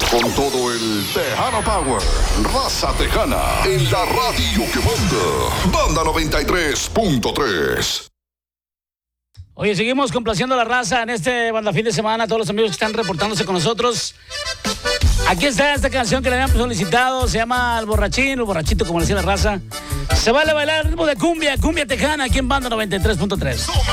con todo el Tejano Power. Raza Tejana en la radio que manda. Banda 93.3. Oye, seguimos complaciendo a la raza en este banda fin de semana. A todos los amigos que están reportándose con nosotros. Aquí está esta canción que le habían solicitado. Se llama El Borrachín, el borrachito, como le decía la raza. Se vale bailar el ritmo de cumbia tejana aquí en Banda 93.3.